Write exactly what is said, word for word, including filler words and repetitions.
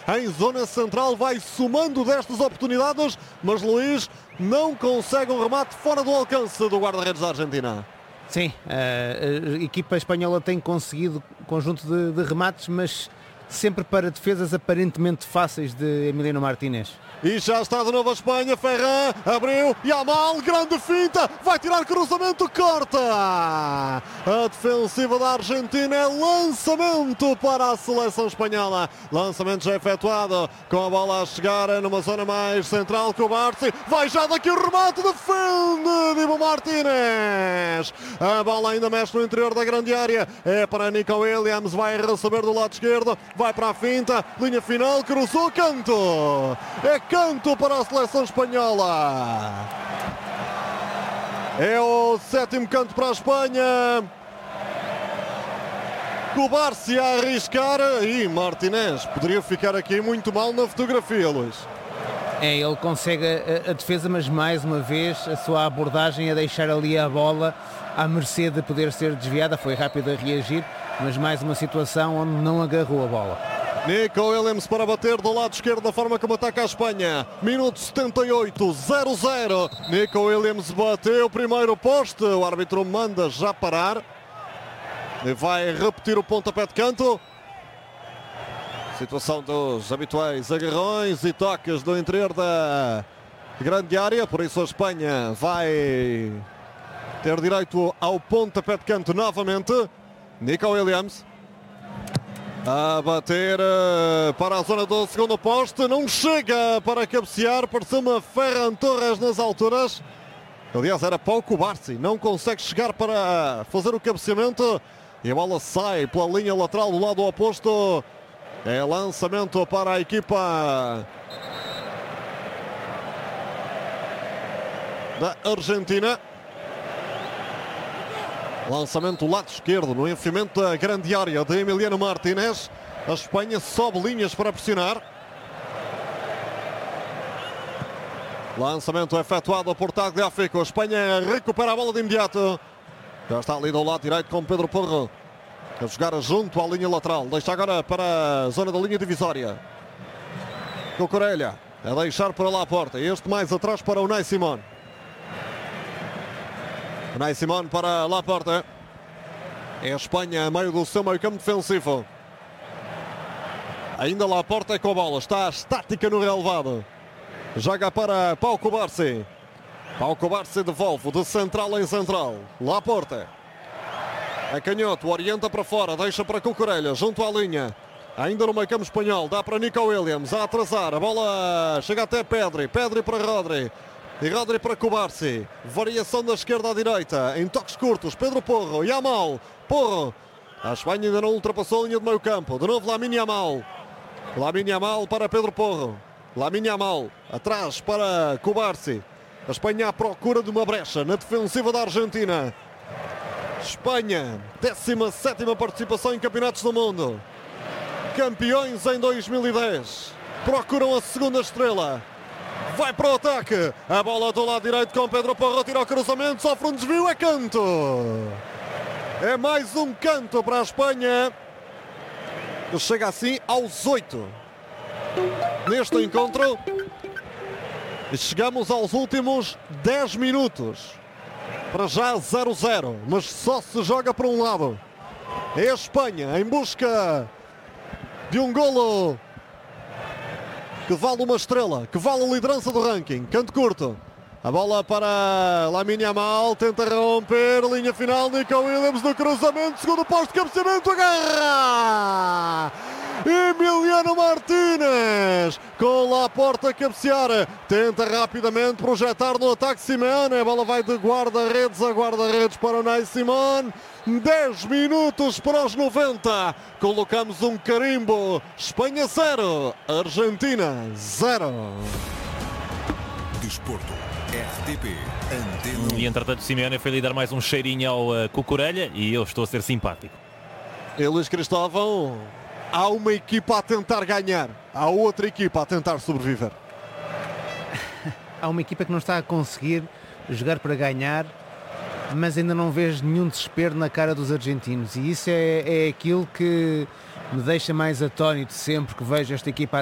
em zona central, vai somando destas oportunidades, mas Luís não consegue um remate fora do alcance do guarda-redes da Argentina. Sim, a equipa espanhola tem conseguido um conjunto de, de remates, mas sempre para defesas aparentemente fáceis de Emiliano Martínez. E já está de novo a Espanha, Ferran, abriu, Yamal, grande finta, vai tirar cruzamento, corta! A defensiva da Argentina é lançamento para a seleção espanhola. Lançamento já efetuado, com a bola a chegar numa zona mais central, com o Barsi, vai já daqui o remate, defende Dibu Martínez. A bola ainda mexe no interior da grande área, é para Nico Williams, vai receber do lado esquerdo, vai para a finta, linha final, cruzou, canto! É canto para a seleção espanhola. É o sétimo canto para a Espanha. Cubar-se a arriscar e Martínez poderia ficar aqui muito mal na fotografia, Luís. É, ele consegue a, a defesa, mas mais uma vez a sua abordagem a deixar ali a bola à mercê de poder ser desviada. Foi rápido a reagir, mas mais uma situação onde não agarrou a bola. Nico Williams para bater do lado esquerdo da forma como ataca a Espanha. Minuto setenta e oito, zero a zero. Nico Williams bateu o primeiro poste. O árbitro manda já parar. E vai repetir o pontapé de canto. Situação dos habituais agarrões e toques do interior da grande área. Por isso a Espanha vai ter direito ao pontapé de canto novamente. Nico Williams a bater uh, para a zona do segundo poste, não chega para cabecear, pareceu-me Ferran Torres nas alturas. Aliás, era para o Cubar-se, não consegue chegar para fazer o cabeceamento e a bola sai pela linha lateral do lado oposto. É lançamento para a equipa da Argentina. Lançamento lado esquerdo no enfiamento da grande área de Emiliano Martínez. A Espanha sobe linhas para pressionar. Lançamento efetuado por Tagliafico. A Espanha recupera a bola de imediato. Já está ali do lado direito com Pedro Porro a jogar junto à linha lateral. Deixa agora para a zona da linha divisória. Cucurella a deixar para lá a porta. Este mais atrás para o Unai Simón. Unai Simón para Laporta. É a Espanha a meio do seu meio campo defensivo. Ainda Laporta com a bola. Está estática no relevado. Joga para Pau Cubar-se. Pau Cubar-se devolve de central em central. Laporta. É canhoto, orienta para fora. Deixa para Cucurella junto à linha. Ainda no meio campo espanhol. Dá para Nico Williams a atrasar. A bola chega até Pedri. Pedri para Rodri. E Rodri para Cubar-se. Variação da esquerda à direita. Em toques curtos. Pedro Porro. Yamal. Porro. A Espanha ainda não ultrapassou a linha de meio campo. De novo Lamine Yamal. Lamine Yamal para Pedro Porro. Lamine Yamal. Atrás para Cubar-se. A Espanha à procura de uma brecha na defensiva da Argentina. Espanha. décima sétima participação em campeonatos do mundo. Campeões em dois mil e dez. Procuram a segunda estrela. Vai para o ataque. A bola do lado direito com Pedro Porro. Tira o cruzamento. Sofre um desvio. É canto. É mais um canto para a Espanha. Chega assim aos oito. Neste encontro. Chegamos aos últimos dez minutos. Para já zero a zero. Mas só se joga para um lado. É a Espanha em busca de um golo que vale uma estrela, que vale a liderança do ranking. Canto curto. A bola para Lamine Yamal. Tenta romper. Linha final. Nico Williams no cruzamento. Segundo posto. Cabeceamento. Agarra! Emiliano Martínez. Com Laporta a cabecear. Tenta rapidamente projetar no ataque Simeone. A bola vai de guarda-redes a guarda-redes para o Unai Simón. dez minutos para os noventa. Colocamos um carimbo. Espanha zero. Argentina zero. Desporto. R T P Antena. E entretanto Simeone foi lhe dar mais um cheirinho ao uh, Cucurella e eu estou a ser simpático. E Luís Cristóvão, há uma equipa a tentar ganhar, há outra equipa a tentar sobreviver. Há uma equipa que não está a conseguir jogar para ganhar, mas ainda não vejo nenhum desespero na cara dos argentinos, e isso é, é aquilo que me deixa mais atónito sempre que vejo esta equipa